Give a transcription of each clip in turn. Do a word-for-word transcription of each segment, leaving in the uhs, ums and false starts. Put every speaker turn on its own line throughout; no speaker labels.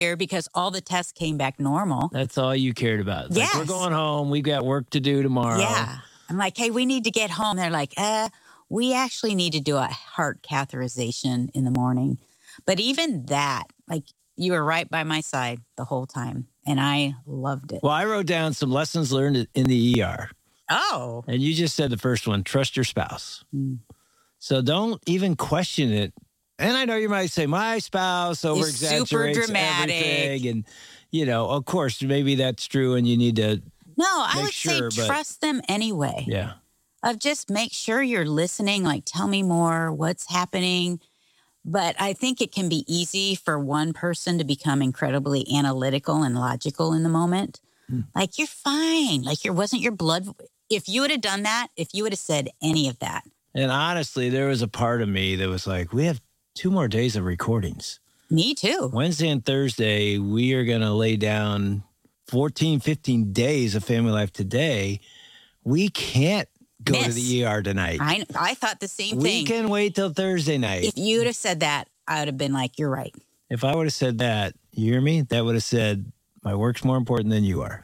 because all the tests came back normal.
That's all you cared about. It's
Yes.
like, we're going home. We've got work to do tomorrow.
Yeah. I'm like, hey, we need to get home. They're like, uh, we actually need to do a heart catheterization in the morning. But even that, like, you were right by my side the whole time. And I loved it.
Well, I wrote down some lessons learned in the E R.
Oh.
And you just said the first one, trust your spouse.
Mm.
So don't even question it. And I know you might say, my spouse over exaggerates
super dramatic.
everything. And, you know, of course, maybe that's true and you need to
No, I
make
would
sure,
say
but-
trust them anyway.
Yeah.
Of just make sure you're listening, like tell me more, what's happening. But I think it can be easy for one person to become incredibly analytical and logical in the moment.
Hmm.
Like, you're fine. Like, it wasn't your blood. If you would have done that, if you would have said any of that.
And honestly, there was a part of me that was like, we have two more days of recordings.
Me too.
Wednesday and Thursday, we are going to lay down fourteen, fifteen days of Family Life Today. We can't go
Miss.
to the E R tonight.
I, I thought the same
we
thing.
can wait till Thursday night.
If you would have said that, I would have been like, you're right.
If I would have said that, you hear me? That would have said, my work's more important than you are.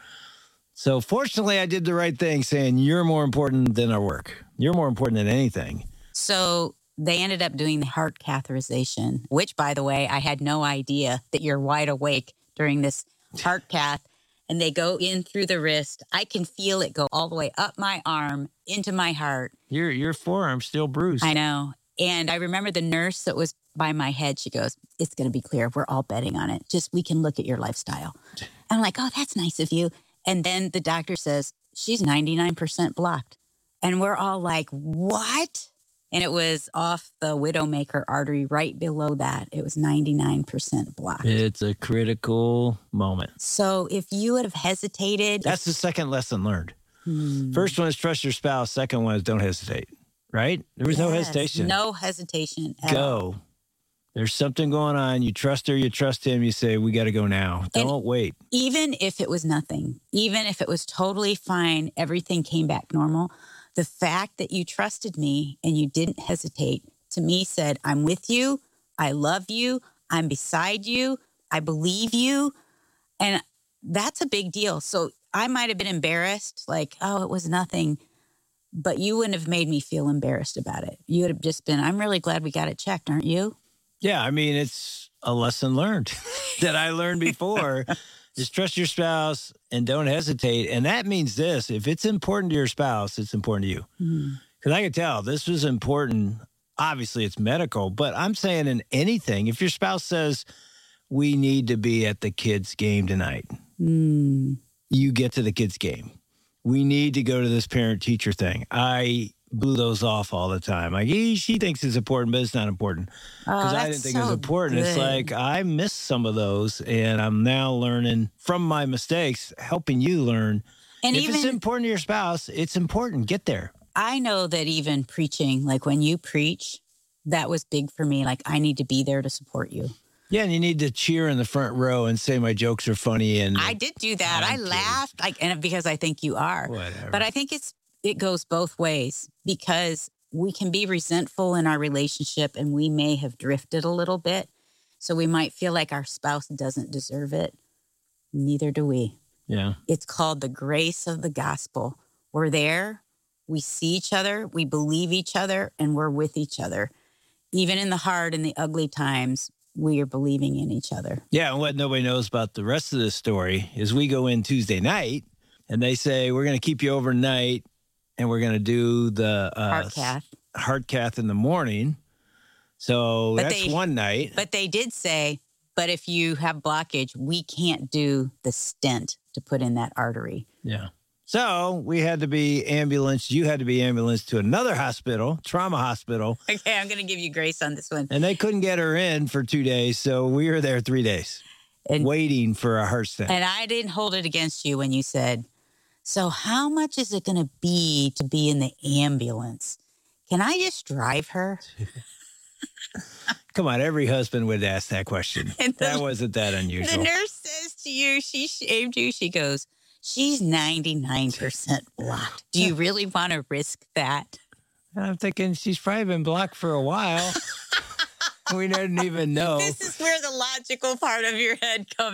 So fortunately, I did the right thing saying, you're more important than our work. You're more important than anything.
So they ended up doing the heart catheterization, which, by the way, I had no idea that you're wide awake during this heart cath. And they go in through the wrist. I can feel it go all the way up my arm into my heart.
Your your forearm's still bruised.
I know. And I remember the nurse that was by my head. She goes, it's going to be clear. We're all betting on it. Just we can look at your lifestyle. I'm like, oh, that's nice of you. And then the doctor says, she's ninety-nine percent blocked. And we're all like, what? And it was off the Widowmaker artery right below that. It was ninety-nine percent blocked.
It's a critical moment.
So if you would have hesitated.
That's the second lesson learned.
Hmm.
First one is trust your spouse. Second one is don't hesitate. Right? There was no
Yes,
hesitation.
No hesitation at all.
Go. There's something going on. You trust her. You trust him. You say, we got to go now. Don't
And
wait.
Even if it was nothing, even if it was totally fine, everything came back normal. The fact that you trusted me and you didn't hesitate, to me said, I'm with you. I love you. I'm beside you. I believe you. And that's a big deal. So I might have been embarrassed, like, oh, it was nothing. But you wouldn't have made me feel embarrassed about it. You would have just been, I'm really glad we got it checked, aren't you?
Yeah, I mean, it's a lesson learned that I learned before is trust your spouse and don't hesitate. And that means this, if it's important to your spouse, it's important to you. Because I can tell this was important. Obviously, it's medical, but I'm saying in anything, if your spouse says, we need to be at the kids' game tonight,
Mm.
you get to the kids' game. We need to go to this parent-teacher thing. I blew those off all the time. Like, he, she thinks it's important, but it's not important. Because
Oh,
I didn't
that's
think it was
so
important. It's
good.
like, I missed some of those, and I'm now learning from my mistakes, helping you learn.
And
if
even
it's important to your spouse, it's important. Get there.
I know that even preaching, like when you preach, that was big for me. Like, I need to be there to support you.
Yeah, and you need to cheer in the front row and say my jokes are funny. And
I did do that.
I'm
I
kidding.
laughed, like, and because I think you are.
Whatever.
But I think it's it goes both ways because we can be resentful in our relationship and we may have drifted a little bit. So we might feel like our spouse doesn't deserve it. Neither do we.
Yeah.
It's called the grace of the gospel. We're there. We see each other. We believe each other, and we're with each other. Even in the hard and the ugly times, we are believing in each other.
Yeah, and what nobody knows about the rest of this story is we go in Tuesday night, and they say, we're going to keep you overnight, and we're going to do the uh,
Heart cath.
heart cath in the morning. So
But
that's
they-
one night.
But they did say, but if you have blockage, we can't do the stent to put in that artery.
Yeah. So we had to be ambulanced. You had to be ambulanced to another hospital, trauma hospital,
Okay, I'm going to give you grace on this one.
and they couldn't get her in for two days. So we were there three days
And,
waiting for a heart stent.
and I didn't hold it against you when you said, so how much is it going to be to be in the ambulance? Can I just drive her?
Come on, every husband would ask that question.
And the-
that wasn't that
The
unusual.
nurse says to you, she shaved you. She goes, she's ninety-nine percent blocked. Do you really want to risk that?
And I'm thinking she's probably been blocked for a while. We didn't even know.
This is where the logical part of your head comes